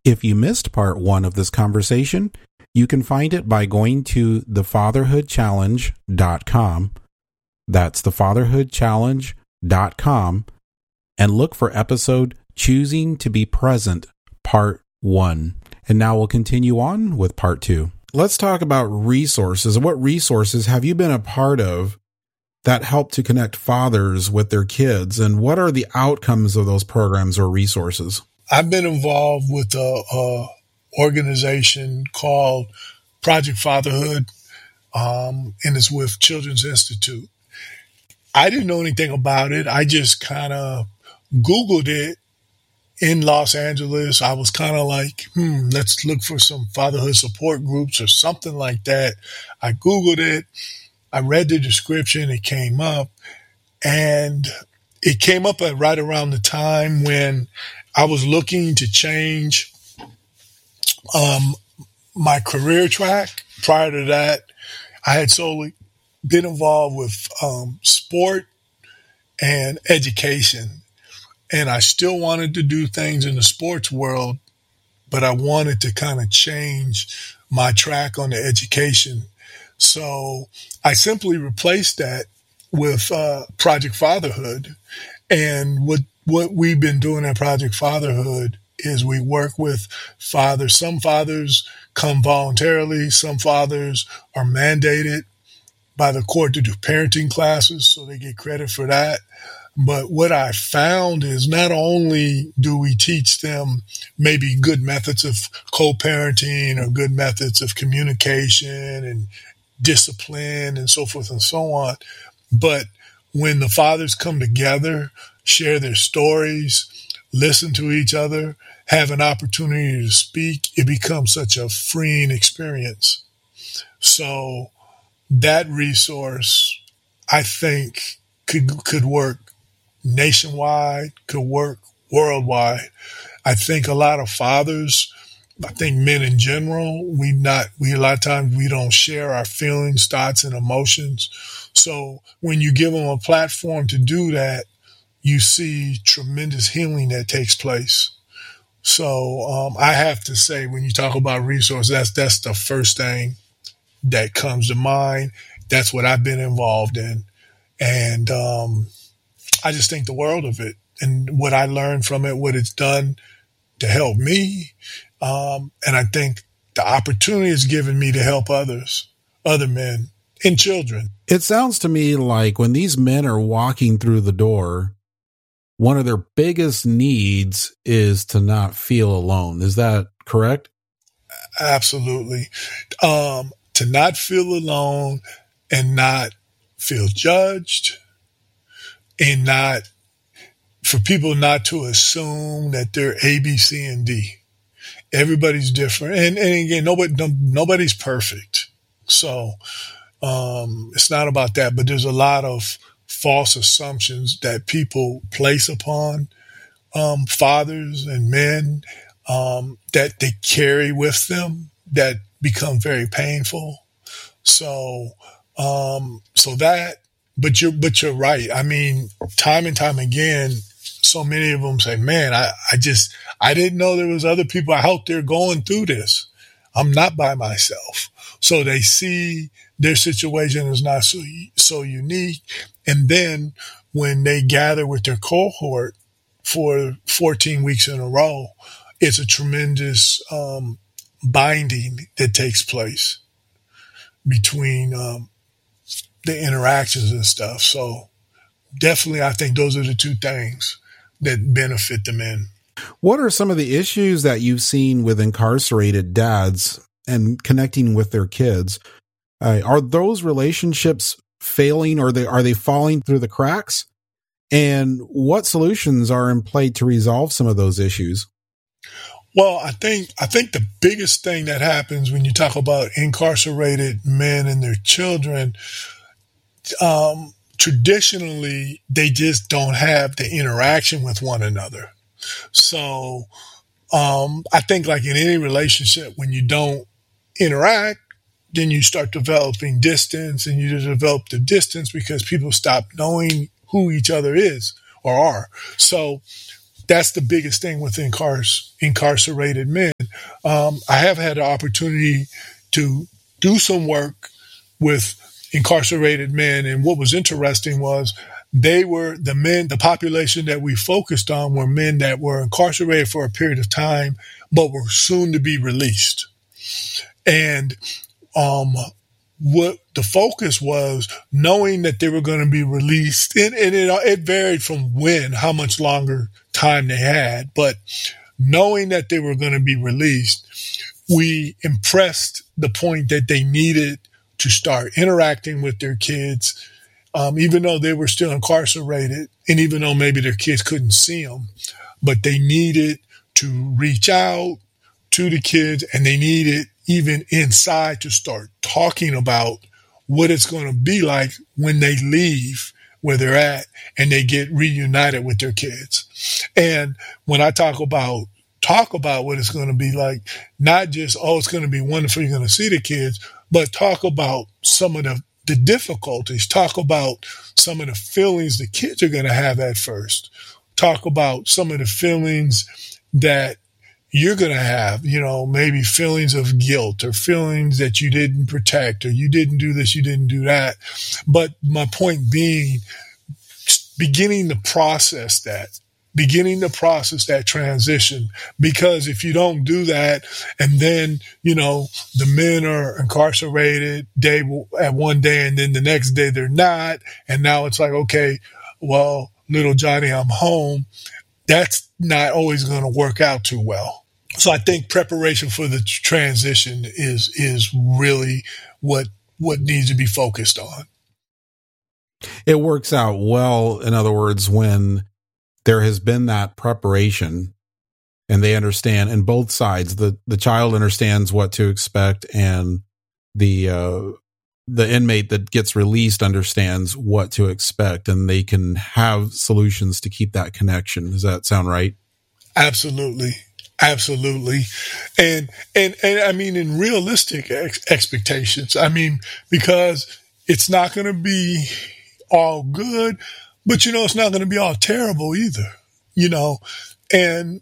If you missed part 1 of this conversation, you can find it by going to thefatherhoodchallenge.com. That's thefatherhoodchallenge.com, and look for episode Choosing to be Present, part 1. And now we'll continue on with part 2. Let's talk about resources. What resources have you been a part of that help to connect fathers with their kids, and what are the outcomes of those programs or resources? I've been involved with a organization called Project Fatherhood, and it's with Children's Institute. I didn't know anything about it. I just kind of Googled it in Los Angeles. I was kind of like, let's look for some fatherhood support groups or something like that. I Googled it. I read the description. It came up, and it came up at right around the time when I was looking to change my career track. Prior to that, I had solely been involved with sport and education. And I still wanted to do things in the sports world, but I wanted to kind of change my track on the education. So I simply replaced that with Project Fatherhood. And what we've been doing at Project Fatherhood is we work with fathers. Some fathers come voluntarily. Some fathers are mandated by the court to do parenting classes, so they get credit for that. But what I found is not only do we teach them maybe good methods of co-parenting or good methods of communication and discipline and so forth and so on, but when the fathers come together, share their stories, listen to each other, have an opportunity to speak, it becomes such a freeing experience. So that resource, I think, could work nationwide, could work worldwide. I think a lot of fathers, I think men in general, we a lot of times we don't share our feelings, thoughts, and emotions. So when you give them a platform to do that, you see tremendous healing that takes place. So I have to say, when you talk about resources, that's the first thing that comes to mind. That's what I've been involved in. And I just think the world of it and what I learned from it, what it's done to help me. And I think the opportunity it's given me to help others, other men and children. It sounds to me like when these men are walking through the door, one of their biggest needs is to not feel alone. Is that correct? Absolutely. To not feel alone and not feel judged, and not for people not to assume that they're A, B, C, and D. Everybody's different. And again, nobody's perfect. So it's not about that, but there's a lot of false assumptions that people place upon fathers and men that they carry with them that become very painful. So but you're right. I mean, time and time again, so many of them say, man, I didn't know there was other people out there going through this. I'm not by myself. So they see their situation is not so unique. And then when they gather with their cohort for 14 weeks in a row, it's a tremendous binding that takes place between the interactions and stuff. So definitely, I think those are the two things that benefit the men. What are some of the issues that you've seen with incarcerated dads and connecting with their kids? Are those relationships failing, or are they falling through the cracks? And what solutions are in play to resolve some of those issues? Well, I think the biggest thing that happens when you talk about incarcerated men and their children, traditionally, they just don't have the interaction with one another. So I think like in any relationship, when you don't interact, then you start developing distance, and you develop the distance because people stop knowing who each other is or are. So that's the biggest thing with incarcerated men. I have had the opportunity to do some work with incarcerated men. And what was interesting was the population that we focused on were men that were incarcerated for a period of time, but were soon to be released. And what the focus was, knowing that they were going to be released, and it varied from how much longer time they had, but knowing that they were going to be released, we impressed the point that they needed to start interacting with their kids, even though they were still incarcerated, and even though maybe their kids couldn't see them, but they needed to reach out to the kids, and they needed even inside to start talking about what it's going to be like when they leave where they're at and they get reunited with their kids. And when I talk about what it's going to be like, not just, it's going to be wonderful, you're going to see the kids, but talk about some of the difficulties, talk about some of the feelings the kids are going to have at first, talk about some of the feelings that you're going to have, maybe feelings of guilt or feelings that you didn't protect or you didn't do this, you didn't do that. But my point being, beginning to process that transition, because if you don't do that and then, the men are incarcerated at one day and then the next day they're not. And now it's like, okay, well, little Johnny, I'm home. That's not always going to work out too well. So I think preparation for the transition is really what needs to be focused on. It works out well, in other words, when there has been that preparation and they understand, and both sides, the child understands what to expect and the inmate that gets released understands what to expect, and they can have solutions to keep that connection. Does that sound right? Absolutely. Absolutely. And I mean, in realistic expectations, I mean, because it's not going to be all good, but, it's not going to be all terrible either, and,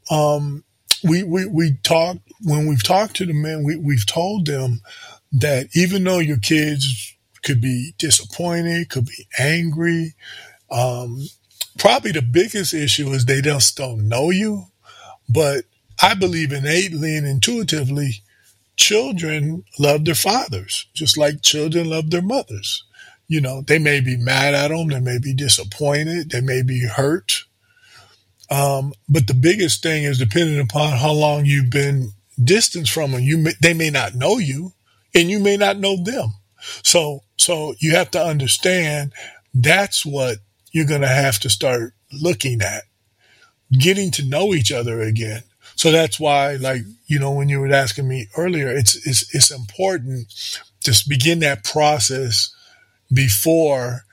we talked, when we've talked to the men, we've told them that even though your kids could be disappointed, could be angry, probably the biggest issue is they just don't know you, but I believe innately and intuitively, children love their fathers, just like children love their mothers. They may be mad at them, they may be disappointed, they may be hurt. But the biggest thing is, depending upon how long you've been distanced from them, they may not know you, and you may not know them. So you have to understand that's what you're going to have to start looking at, getting to know each other again. So that's why, when you were asking me earlier, it's important to begin that process before,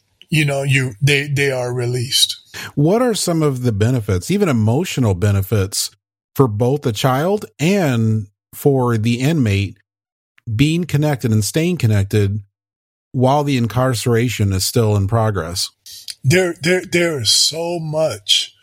they are released. What are some of the benefits, even emotional benefits, for both the child and for the inmate being connected and staying connected while the incarceration is still in progress? There is so much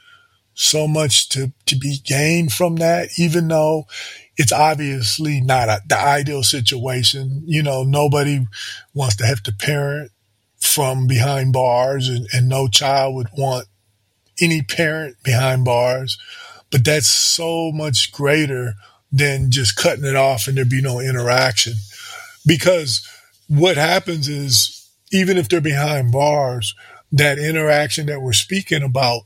to be gained from that, even though it's obviously not the ideal situation. Nobody wants to have to parent from behind bars, and no child would want any parent behind bars. But that's so much greater than just cutting it off and there be no interaction. Because what happens is, even if they're behind bars, that interaction that we're speaking about,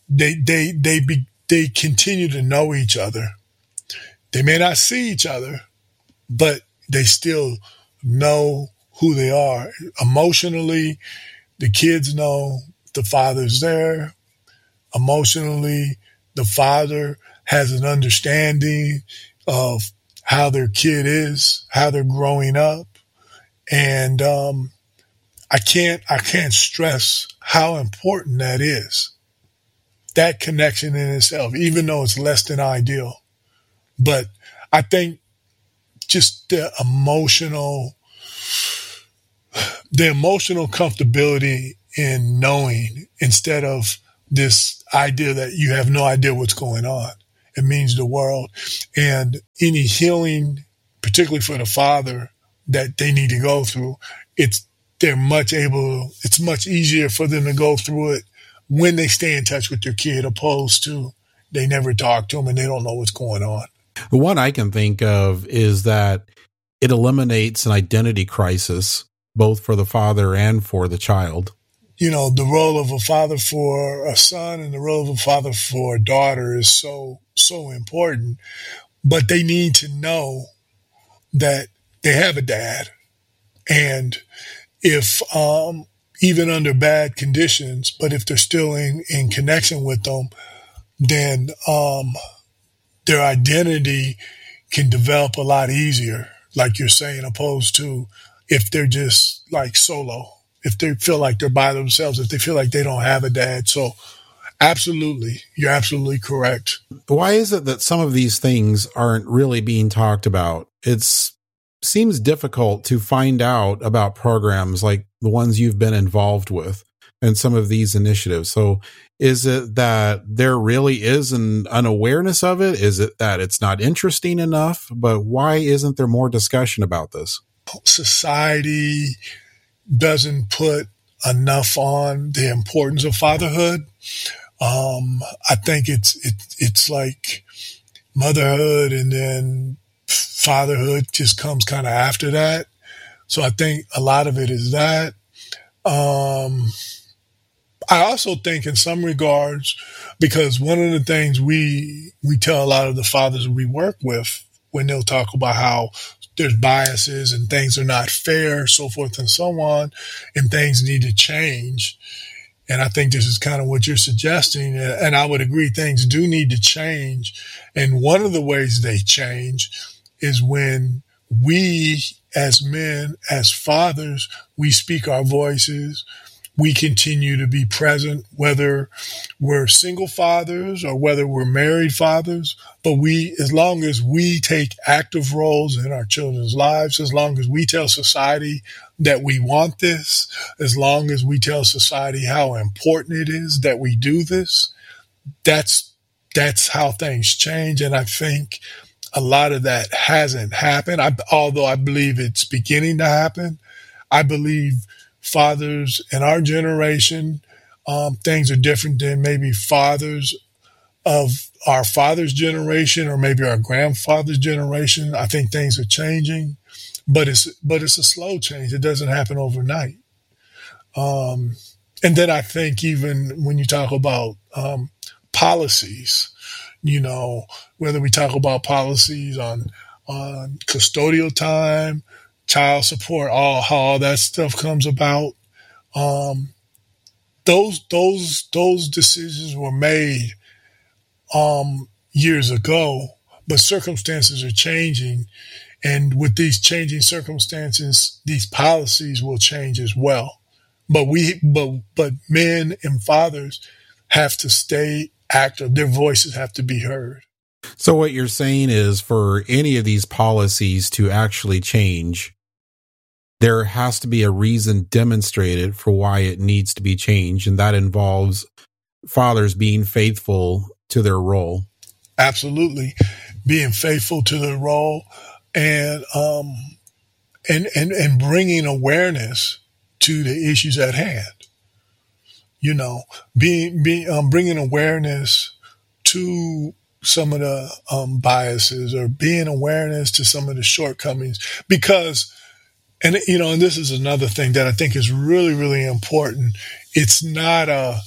they continue to know each other. They may not see each other, but they still know who they are. Emotionally, the kids know the father's there. Emotionally, the father has an understanding of how their kid is, how they're growing up. And I can't stress how important that is. That connection in itself, even though it's less than ideal. But I think just the emotional comfortability in knowing, instead of this idea that you have no idea what's going on. It means the world. And any healing, particularly for the father, that they need to go through, it's much easier for them to go through it when they stay in touch with their kid, opposed to they never talk to them and they don't know what's going on. The one I can think of is that it eliminates an identity crisis, both for the father and for the child. You know, the role of a father for a son and the role of a father for a daughter is so important. But they need to know that they have a dad. And if, even under bad conditions, but if they're still in connection with them, then their identity can develop a lot easier, like you're saying, opposed to if they're just like solo, if they feel like they're by themselves, if they feel like they don't have a dad. So absolutely, you're absolutely correct. Why is it that some of these things aren't really being talked about? It seems difficult to find out about programs like the ones you've been involved with and some of these initiatives. So is it that there really is an unawareness of it? Is it that it's not interesting enough? But why isn't there more discussion about this? Society doesn't put enough on the importance of fatherhood. I think it's like motherhood, and then fatherhood just comes kind of after that. So I think a lot of it is that. I also think in some regards, because one of the things we tell a lot of the fathers we work with when they'll talk about how there's biases and things are not fair, so forth and so on, and things need to change. And I think this is kind of what you're suggesting. And I would agree, things do need to change. And one of the ways they change is when we, as men, as fathers, we speak our voices. We continue to be present, whether we're single fathers or whether we're married fathers. But as long as we take active roles in our children's lives, as long as we tell society that we want this, as long as we tell society how important it is that we do this, that's how things change. And I think a lot of that hasn't happened. Although I believe it's beginning to happen. I believe fathers in our generation, things are different than maybe fathers of our father's generation or maybe our grandfather's generation. I think things are changing, but it's a slow change. It doesn't happen overnight. And then I think even when you talk about policies, you know, whether we talk about policies on custodial time, child support, how all that stuff comes about. Those decisions were made years ago, but circumstances are changing, and with these changing circumstances, these policies will change as well. But men and fathers have to stay active. Their voices have to be heard. So what you're saying is, for any of these policies to actually change, there has to be a reason demonstrated for why it needs to be changed, and that involves fathers being faithful to their role. Absolutely, being faithful to their role, and bringing awareness to the issues at hand. You know, bringing awareness to some of the biases, or being awareness to some of the shortcomings, because. And, you know, and this is another thing that I think is really, really important. It's not a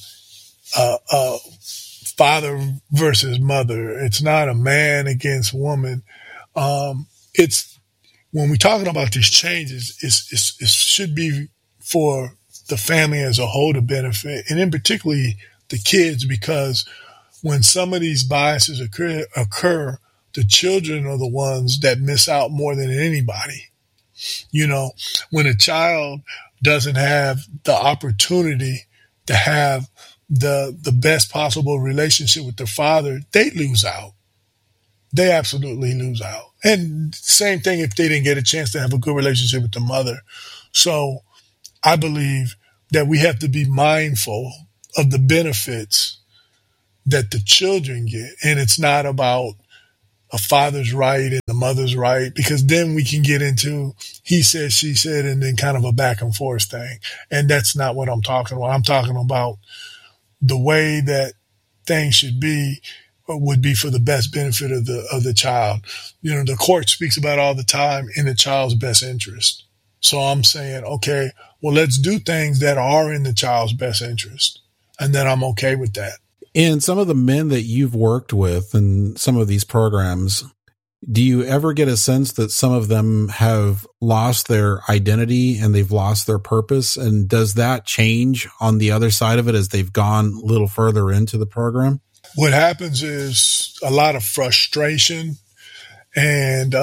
father versus mother. It's not a man against woman. It's when we're talking about these changes, it should be for the family as a whole to benefit, and in particularly the kids, because when some of these biases occur, the children are the ones that miss out more than anybody. You know, when a child doesn't have the opportunity to have the best possible relationship with their father, they lose out. They absolutely lose out. And same thing if they didn't get a chance to have a good relationship with the mother. So I believe that we have to be mindful of the benefits that the children get. And it's not about a father's right and the mother's right, because then we can get into he said, she said, and then kind of a back and forth thing. And that's not what I'm talking about. I'm talking about the way that things should be would be for the best benefit of the child. You know, the court speaks about all the time in the child's best interest. So I'm saying, okay, well, let's do things that are in the child's best interest. And then I'm okay with that. And some of the men that you've worked with in some of these programs, do you ever get a sense that some of them have lost their identity and they've lost their purpose? And does that change on the other side of it as they've gone a little further into the program? What happens is a lot of frustration and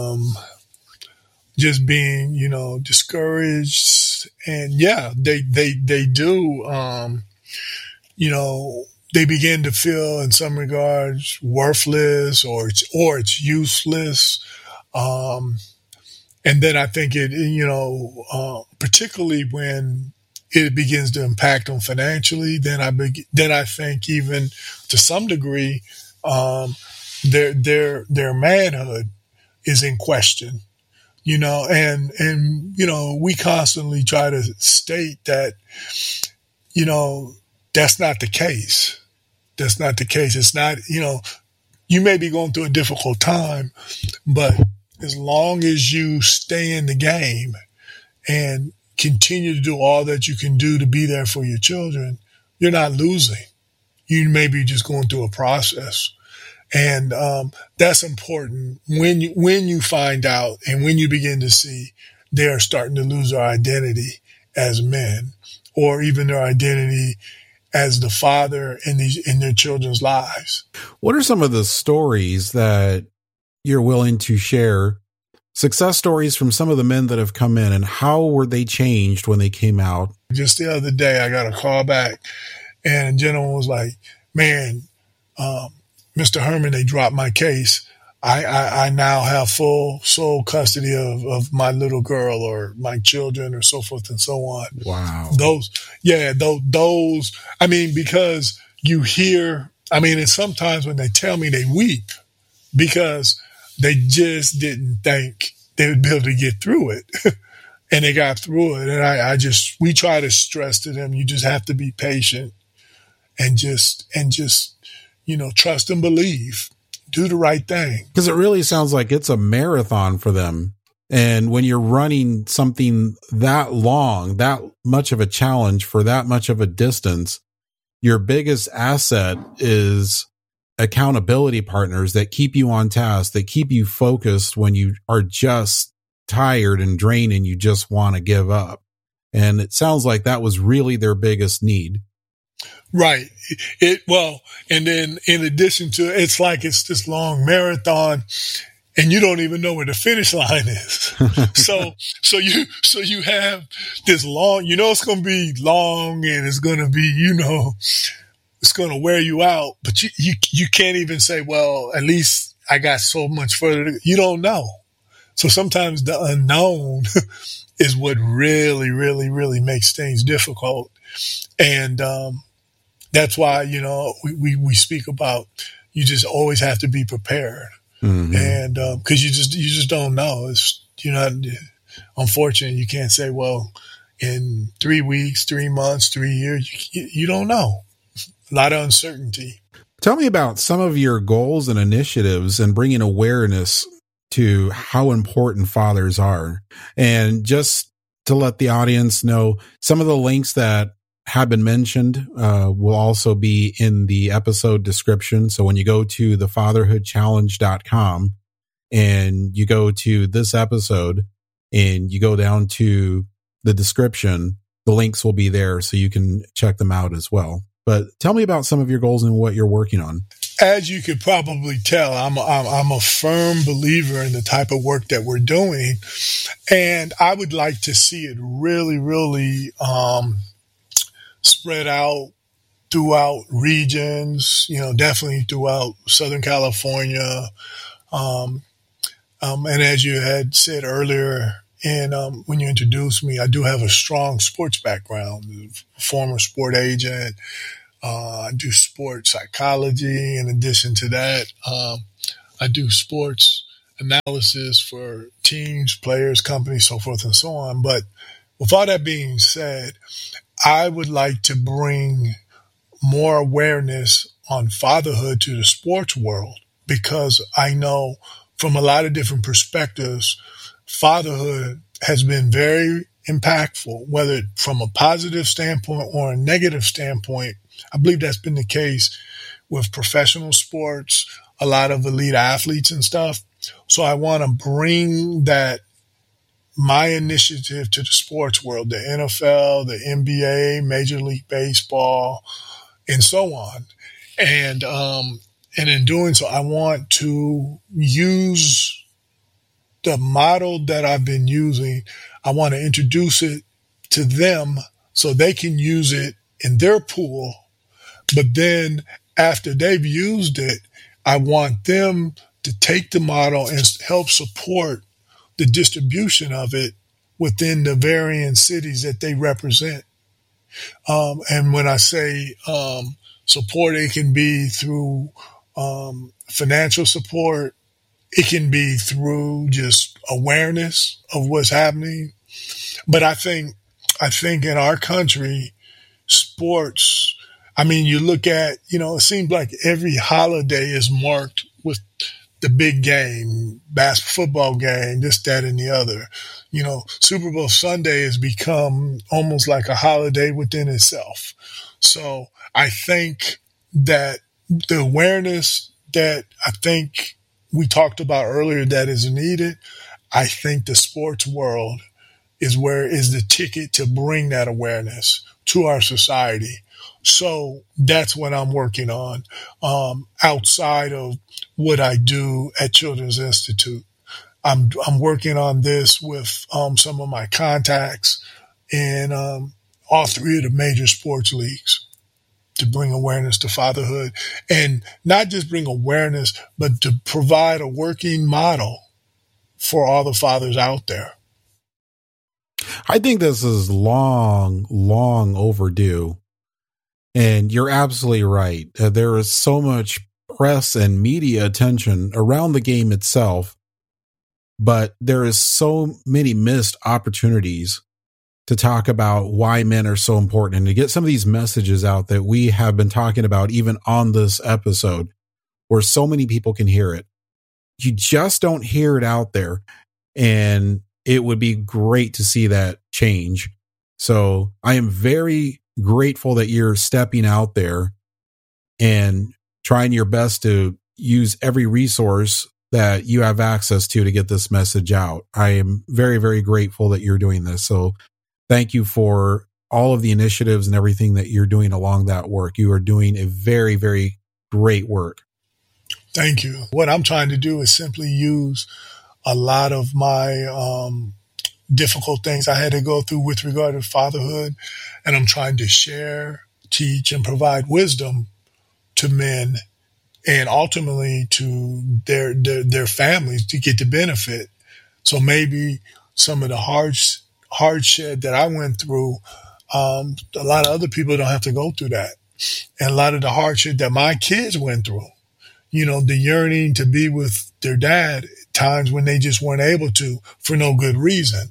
just being, you know, discouraged. And yeah, they do, you know, they begin to feel in some regards worthless or it's useless. And then I think it, you know, particularly when it begins to impact them financially, then I think even to some degree, their manhood is in question, you know, and, you know, we constantly try to state that, you know, that's not the case. That's not the case. It's not, you know, you may be going through a difficult time, but as long as you stay in the game and continue to do all that you can do to be there for your children, you're not losing. You may be just going through a process. And that's important when you find out and when you begin to see they are starting to lose their identity as men, or even their identity as the father in their children's lives. What are some of the stories that you're willing to share? Success stories from some of the men that have come in, and how were they changed when they came out? Just the other day, I got a call back and a gentleman was like, man, Mr. Herman, they dropped my case. I now have full sole custody of my little girl or my children or so forth and so on. Wow. Those, I mean, because you hear, I mean, and sometimes when they tell me, they weep because they just didn't think they would be able to get through it. And they got through it. And we try to stress to them, you just have to be patient and just, you know, trust and believe. Do the right thing. Because it really sounds like it's a marathon for them. And when you're running something that long, that much of a challenge for that much of a distance, your biggest asset is accountability partners that keep you on task, that keep you focused when you are just tired and drained and you just want to give up. And it sounds like that was really their biggest need. Right. And then in addition to it, it's like it's this long marathon and you don't even know where the finish line is. So you have this long, you know, it's going to be long and it's going to be, you know, it's going to wear you out, but you can't even say, well, at least I got so much further. You don't know. So sometimes the unknown is what really, really, really makes things difficult. And, that's why, you know, we speak about you just always have to be prepared. Mm-hmm. And because you just don't know. It's, you know, unfortunately, you can't say, well, in 3 weeks, 3 months, 3 years, you don't know. A lot of uncertainty. Tell me about some of your goals and initiatives and bringing awareness to how important fathers are. And just to let the audience know, some of the links that have been mentioned will also be in the episode description. So when you go to thefatherhoodchallenge.com and you go to this episode and you go down to the description, the links will be there so you can check them out as well. But tell me about some of your goals and what you're working on. As you could probably tell, I'm a firm believer in the type of work that we're doing. And I would like to see it really, really, spread out throughout regions, you know, definitely throughout Southern California. And as you had said earlier, and when you introduced me, I do have a strong sports background, former sport agent, I do sports psychology. In addition to that, I do sports analysis for teams, players, companies, so forth and so on. But with all that being said, I would like to bring more awareness on fatherhood to the sports world, because I know from a lot of different perspectives, fatherhood has been very impactful, whether from a positive standpoint or a negative standpoint. I believe that's been the case with professional sports, a lot of elite athletes and stuff. So I want to bring that, my initiative, to the sports world, the NFL, the NBA, Major League Baseball, and so on. And in doing so, I want to use the model that I've been using. I want to introduce it to them so they can use it in their pool. But then after they've used it, I want them to take the model and help support the distribution of it within the varying cities that they represent. And when I say support, it can be through financial support. It can be through just awareness of what's happening. But I think in our country, sports, I mean, you look at, it seems like every holiday is marked with the big game, football game, this, that, and the other. Super Bowl Sunday has become almost like a holiday within itself. So I think that the awareness that I think we talked about earlier that is needed, I think the sports world is the ticket to bring that awareness to our society. So that's what I'm working on, outside of what I do at Children's Institute. I'm working on this with some of my contacts in all three of the major sports leagues to bring awareness to fatherhood, and not just bring awareness, but to provide a working model for all the fathers out there. I think this is long, long overdue. And you're absolutely right. There is so much press and media attention around the game itself, but there is so many missed opportunities to talk about why men are so important and to get some of these messages out that we have been talking about even on this episode, where so many people can hear it. You just don't hear it out there. And it would be great to see that change. So I am very grateful that you're stepping out there and trying your best to use every resource that you have access to get this message out. I am very, very grateful that you're doing this. So thank you for all of the initiatives and everything that you're doing along that work. You are doing a very, very great work. Thank you. What I'm trying to do is simply use a lot of my difficult things I had to go through with regard to fatherhood, and I'm trying to share, teach, and provide wisdom to men, and ultimately to their families to get the benefit. So maybe some of the hardship that I went through, a lot of other people don't have to go through that, and a lot of the hardship that my kids went through. The yearning to be with their dad at times when they just weren't able to for no good reason.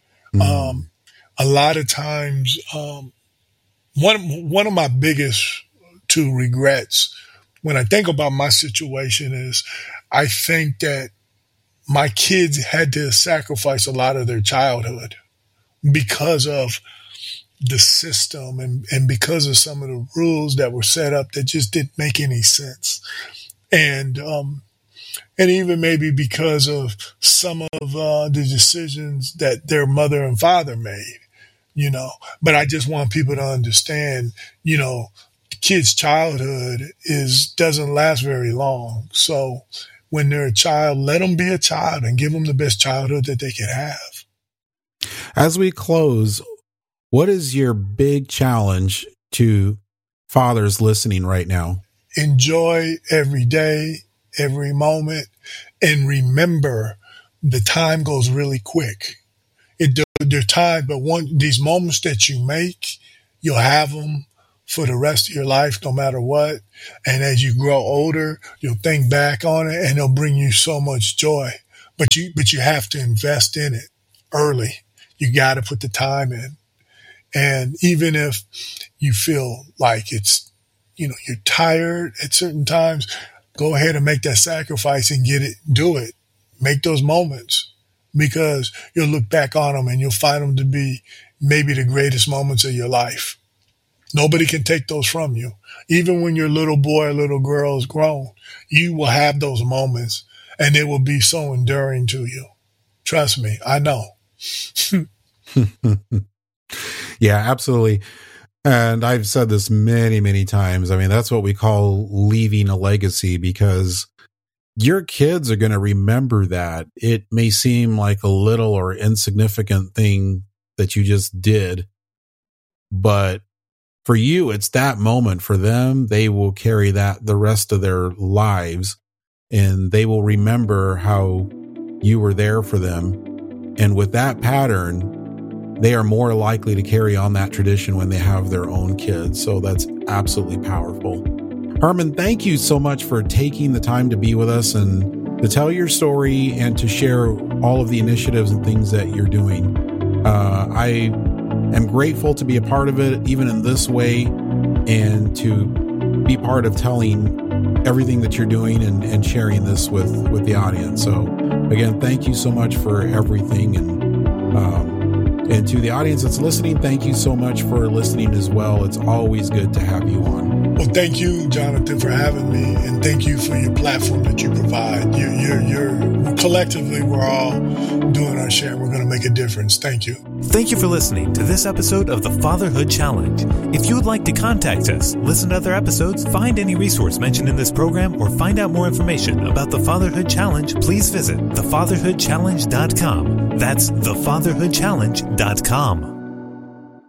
A lot of times, one of my biggest two regrets when I think about my situation is I think that my kids had to sacrifice a lot of their childhood because of the system and because of some of the rules that were set up that just didn't make any sense. And even maybe because of some of the decisions that their mother and father made, But I just want people to understand, the kid's childhood doesn't last very long. So when they're a child, let them be a child and give them the best childhood that they can have. As we close, what is your big challenge to fathers listening right now? Enjoy every day, every moment, and remember the time goes really quick. They're time, but these moments that you make, you'll have them for the rest of your life, no matter what. And as you grow older, you'll think back on it and it'll bring you so much joy. But you have to invest in it early. You got to put the time in. And even if you feel like it's, you're tired at certain times, go ahead and make that sacrifice and do it. Make those moments, because you'll look back on them and you'll find them to be maybe the greatest moments of your life. Nobody can take those from you. Even when your little boy or little girl is grown, you will have those moments and they will be so enduring to you. Trust me, I know. Yeah, absolutely. And I've said this many, many times. I mean, that's what we call leaving a legacy, because your kids are going to remember that. It may seem like a little or insignificant thing that you just did, but for you, it's that moment. For them, they will carry that the rest of their lives, and they will remember how you were there for them. And with that pattern, they are more likely to carry on that tradition when they have their own kids. So that's absolutely powerful. Herman, thank you so much for taking the time to be with us and to tell your story and to share all of the initiatives and things that you're doing. I am grateful to be a part of it, even in this way, and to be part of telling everything that you're doing and sharing this with the audience. So again, thank you so much for everything. And to the audience that's listening, thank you so much for listening as well. It's always good to have you on. Well, thank you, Jonathan, for having me, and thank you for your platform that you provide. You're collectively, we're all doing our share. We're going to make a difference. Thank you. Thank you for listening to this episode of the Fatherhood Challenge. If you would like to contact us, listen to other episodes, find any resource mentioned in this program, or find out more information about the Fatherhood Challenge, please visit thefatherhoodchallenge.com. That's thefatherhoodchallenge.com.